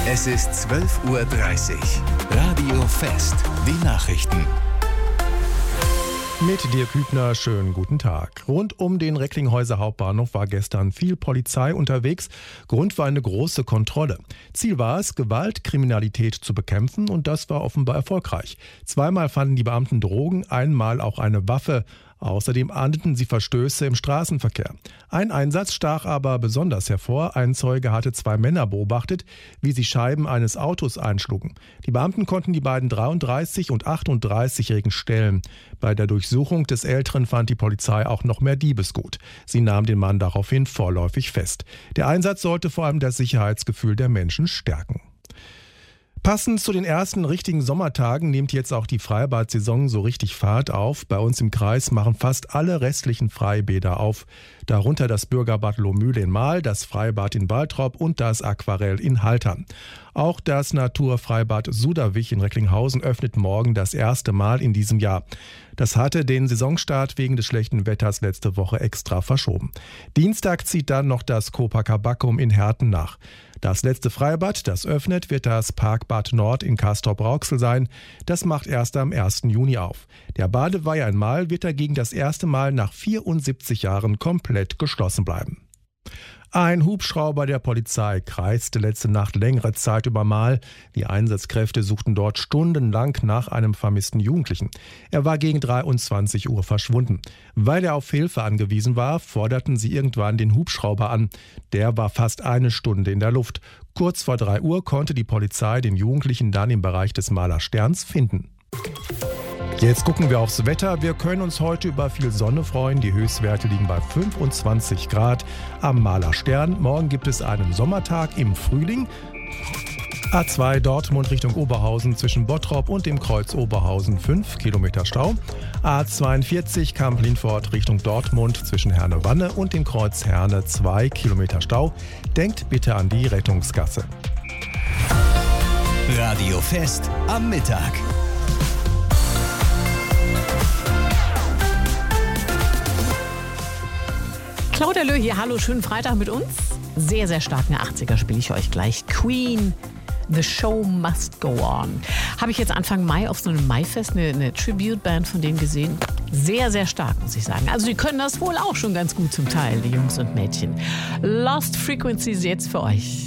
Es ist 12:30 Uhr. Radio Fest. Die Nachrichten. Mit Dirk Hübner, schönen guten Tag. Rund um den Recklinghäuser Hauptbahnhof war gestern viel Polizei unterwegs. Grund war eine große Kontrolle. Ziel war es, Gewaltkriminalität zu bekämpfen, und das war offenbar erfolgreich. Zweimal fanden die Beamten Drogen, einmal auch eine Waffe. Außerdem ahndeten sie Verstöße im Straßenverkehr. Ein Einsatz stach aber besonders hervor. Ein Zeuge hatte zwei Männer beobachtet, wie sie Scheiben eines Autos einschlugen. Die Beamten konnten die beiden 33- und 38-Jährigen stellen. Bei der Durchsuchung des Älteren fand die Polizei auch noch mehr Diebesgut. Sie nahm den Mann daraufhin vorläufig fest. Der Einsatz sollte vor allem das Sicherheitsgefühl der Menschen stärken. Passend zu den ersten richtigen Sommertagen nimmt jetzt auch die Freibad-Saison so richtig Fahrt auf. Bei uns im Kreis machen fast alle restlichen Freibäder auf. Darunter das Bürgerbad Lohmühle in Mahl, das Freibad in Waltrop und das Aquarell in Haltern. Auch das Naturfreibad Suderwich in Recklinghausen öffnet morgen das erste Mal in diesem Jahr. Das hatte den Saisonstart wegen des schlechten Wetters letzte Woche extra verschoben. Dienstag zieht dann noch das Copacabacum in Herten nach. Das letzte Freibad, das öffnet, wird das Parkbad Nord in Castrop-Rauxel sein. Das macht erst am 1. Juni auf. Der Badeweiher in Mahl wird dagegen das erste Mal nach 74 Jahren komplett geschlossen bleiben. Ein Hubschrauber der Polizei kreiste letzte Nacht längere Zeit über Mahl. Die Einsatzkräfte suchten dort stundenlang nach einem vermissten Jugendlichen. Er war gegen 23 Uhr verschwunden. Weil er auf Hilfe angewiesen war, forderten sie irgendwann den Hubschrauber an. Der war fast eine Stunde in der Luft. Kurz vor 3 Uhr konnte die Polizei den Jugendlichen dann im Bereich des Mahler Sterns finden. Jetzt gucken wir aufs Wetter. Wir können uns heute über viel Sonne freuen. Die Höchstwerte liegen bei 25 Grad am Mahler Stern. Morgen gibt es einen Sommertag im Frühling. A2 Dortmund Richtung Oberhausen zwischen Bottrop und dem Kreuz Oberhausen 5 Kilometer Stau. A42 Kamp-Lindfort Richtung Dortmund zwischen Herne-Wanne und dem Kreuz Herne 2 Kilometer Stau. Denkt bitte an die Rettungsgasse. Radio Fest am Mittag. Claudia Löh hier, hallo, schönen Freitag mit uns. Sehr, sehr stark, eine 80er spiele ich euch gleich. Queen, The Show Must Go On. Habe ich jetzt Anfang Mai auf so einem Maifest eine Tribute-Band von denen gesehen. Sehr, sehr stark, muss ich sagen. Also die können das wohl auch schon ganz gut zum Teil, die Jungs und Mädchen. Lost Frequencies jetzt für euch.